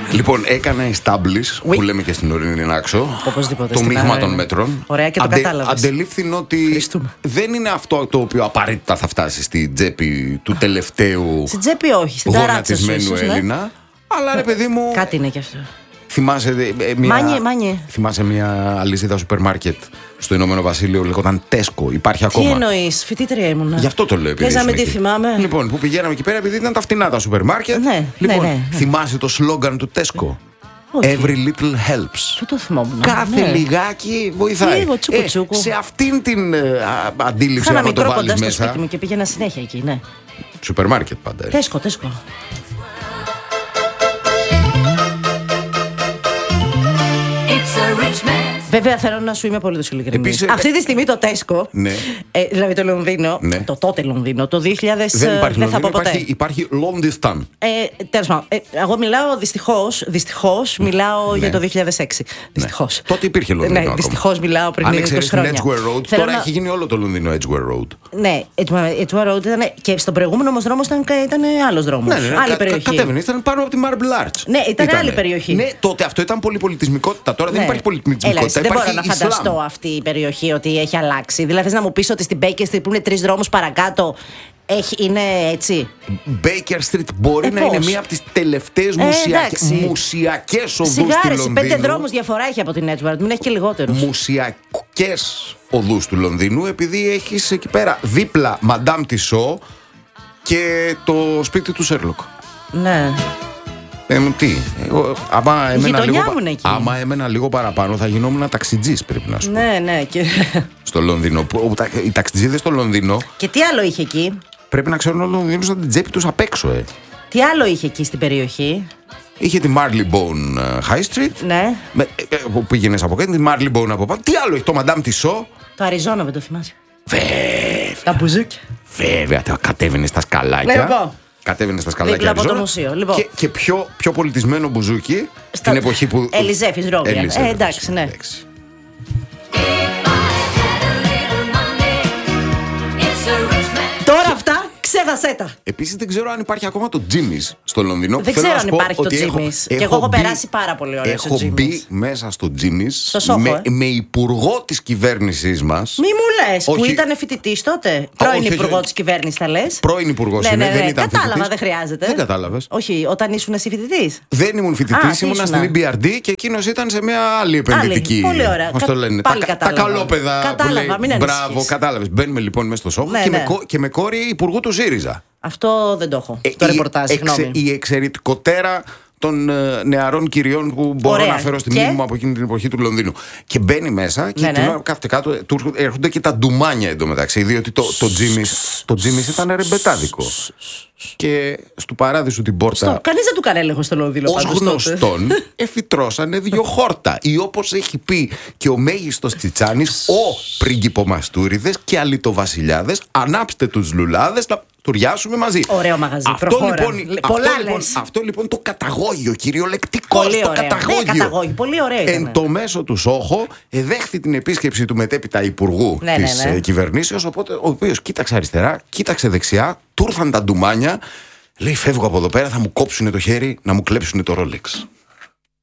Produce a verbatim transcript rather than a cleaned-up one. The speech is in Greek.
Λοιπόν, έκανε establish, Oui. που λέμε και στην ορεινή Νάξο, Οπωσδήποτε, το στην μείγμα Άρα, των ναι. μέτρων. Ωραία, και το Αντε- κατάλαβες. Αντελήφθην ότι Ευχαριστούμε. δεν είναι αυτό το οποίο απαραίτητα θα φτάσει στη τσέπη του τελευταίου Στην τσέπη όχι, στην ταράτσα σου γονατισμένου ίσως, ναι. Έλληνα. Αλλά ρε παιδί μου, Κάτι είναι κι αυτό. θυμάσαι ε, μια, Μάνιε, μάνιε. θυμάσαι μια αλυσίδα σούπερ μάρκετ στο Ηνωμένο Βασίλειο, λεγόταν Tesco. Υπάρχει Τι ακόμα. εννοείς, φοιτήτρια ήμουνα. Γι' αυτό το λέω. επειδή Λες να ήσουν μην τη εκεί. θυμάμαι. Λοιπόν, που πηγαίναμε εκεί πέρα επειδή ήταν τα φτηνά τα σούπερ μάρκετ. Ναι, λοιπόν, ναι, ναι, ναι. θυμάσαι το σλόγγαν του Tesco. Όχι. Every little helps. Πού το θυμόμουν. Κάθε ναι. λιγάκι βοηθάει. Λίγο τσούκου Ε, τσούκου. σε αυτήν την ε, α, αντίληψη, Είχα ένα άμα το μικρό βάλεις κοντά στο μέσα. σπίτι μου και πήγαινα συνέχεια εκεί, ναι. Σούπερ μάρκετ πάντα. ε. Τέσκο, τέσκο. Βέβαια θέλω να σου είμαι απολύτως ειλικρινής. Επίσης, Αυτή τη στιγμή το Τέσκο, Ναι. ε, δηλαδή το Λονδίνο, Ναι. το τότε Λονδίνο, το δύο χιλιάδες Δεν υπάρχει δεν θα πω Λονδίνο, ποτέ. υπάρχει, υπάρχει Londistan. Ε, τέλος πάντων, ε, εγώ μιλάω δυστυχώς, δυστυχώς μιλάω για το δύο χιλιάδες έξι. Δυστυχώς. Τότε υπήρχε Λονδίνο Ναι, ακόμα. δυστυχώς μιλάω πριν Αν είκοσι εξαιρείς την χρόνια. Edgware Road, Θέλω τώρα να- έχει γίνει όλο το Λονδίνο Edgware Road. Ναι, Edgware Road ήταν. Και στον προηγούμενο όμως δρόμος ήταν, ήταν άλλος δρόμος. Ναι, ναι, ναι, άλλη κα- περιοχή. κα- κατέβαινε, ήταν πάνω από τη Marble Arch. Ναι, ήταν άλλη περιοχή. Ναι, τότε αυτό ήταν πολυπολιτισμικότητα. Τώρα δεν Ναι. υπάρχει Έλα, πολιτισμικότητα. εσύ, δεν μπορώ υπάρχει να Ισλάμ. φανταστώ αυτή η περιοχή ότι έχει αλλάξει. Δηλαδή, θες να μου πεις ότι στην Baker Street που είναι τρεις δρόμους παρακάτω έχει, είναι έτσι. Baker Street μπορεί Ε, να πώς? είναι μία από τις τελευταίες Ε, μουσιακές, εντάξει. μουσιακές οδούς Σιγάρε, του σε Λονδίνου. πέντε δρόμους διαφορά έχει από την Edgware, μην έχει και λιγότερους. Μουσιακές οδούς του Λονδίνου, επειδή έχεις εκεί πέρα δίπλα Madame Tissot και το σπίτι του Σέρλοκ. Ναι. Ε, μου τι, εγώ, άμα έμενα, γειτονιά λίγο, μου πα- είναι εκεί. άμα έμενα λίγο παραπάνω θα γινόμουν ταξιτζής, πρέπει να σου πω. Ναι, ναι. Και, Στο Λονδίνο. Που- όπου τα- Οι ταξιτζίδες στο Λονδίνο και τι άλλο είχε εκεί. πρέπει να ξέρουν όλο το Λονδίνο σαν την τσέπη τους απ' έξω, ε. Τι άλλο είχε εκεί στην περιοχή. Είχε τη Marylebone ε, High Street. Ναι. Με, ε, ε, που πήγαινες από κάτω, τη Marylebone από πάνω. Τι άλλο έχει το Madame Tissot. Το Αριζόνα, δεν το θυμάσαι. Βέβαια. Τα μπουζούκια. Βέβαια, κατέβαινε στα σκαλάκια. Ναι, λοιπόν. Κατέβαινε στα σκαλάκια. Δίπλα από το Αριζόνα. μουσείο, λοιπόν. Και, και πιο, πιο πολιτισμένο μπουζούκι Στα- την εποχή που. Ελιζέ, Φιζρόβια. Ελιζέ, Ε, βέβαια, εντάξει, ναι. εντάξει. Τώρα αυτά, ξέχασέ τα. Επίσης δεν ξέρω αν υπάρχει ακόμα το Jimmy's στο Λονδίνο. Δεν Θέλω ξέρω να αν σου πω υπάρχει το ότι έχω- Jimmy's. Και εγώ έχω μπει- περάσει πάρα πολύ ωραία στο Έχω Jimmy's. μπει μέσα στο Jimmy's Στο Σόχο, με, ε. με υπουργό της κυβέρνησής μας. Μη μου λες, που Όχι. ήταν φοιτητή τότε. Πρώην όχι, όχι, υπουργό όχι. τη κυβέρνηση, θα λε. Πρώην υπουργός Ναι, είναι, ναι, ναι. δεν ήταν Κατάλαβα, φοιτητής. δεν χρειάζεται. Δεν κατάλαβες. Όχι, όταν ήσουν εσύ φοιτητή. Δεν ήμουν Α, φοιτητής, τι ήμουνα ήσουνα? στην ι μπι αρ ντι και εκείνος ήταν σε μια άλλη επενδυτική. Πολύ ωραία. Πώς Κα- το λένε, πάλι τα, τα κατάλαβα. καλόπεδα. Κατάλαβα, που λέει, μην ανησυχείς. μπράβο, κατάλαβες. Μπαίνουμε λοιπόν μέσα στο Σόχο Ναι, και, ναι. Με, κο- και με κόρη υπουργού του ΣΥΡΙΖΑ. Αυτό δεν το έχω. Ε, το η ρεπορτάζ, εξε- συγγνώμη. Η εξαιρετικοτέρα των ε, νεαρών κυριών που μπορώ Ωραία. να φέρω στη Και? μνήμη μου από εκείνη την εποχή του Λονδίνου. Και μπαίνει μέσα και Ναι, την ναι. ώρα κάθεται κάτω, ε, του έρχονται- έρχονται και τα ντουμάνια εντωμεταξύ, διότι το, το Jimmy's το Jimmy's ήταν ρεμπετάδικο. Και στου παράδεισου την πόρτα. Κανεί δεν του κάνει έλεγχο στο Λονδίνο. Ως πάντως, τότε. γνωστόν εφητρώσανε δύο χόρτα. Ή όπως έχει πει και ο μέγιστος Τσιτσάνης, ο πρίγκιπο Μαστούριδες και αλυτοβασιλιάδες, ανάψτε τους λουλάδες να τουριάσουμε μαζί. Ωραίο μαγαζί, Αυτό προχώρα. λοιπόν, Λε- αυτό, πολλά λοιπόν, λες. αυτό λοιπόν το καταγόγιο, κυριολεκτικό Πολύ το ωραίο. καταγόγιο. Ναι, καταγόγιο. Πολύ ωραίο ήταν. Εν το μέσο του Σόχο εδέχθη την επίσκεψη του μετέπειτα υπουργού Ναι, της ναι, ναι. ε, κυβερνήσεως, οπότε ο οποίος κοίταξε αριστερά, κοίταξε δεξιά, του ήρθαν τα ντουμάνια, λέει φεύγω από εδώ πέρα, θα μου κόψουν το χέρι να μου κλέψουν το Rolex.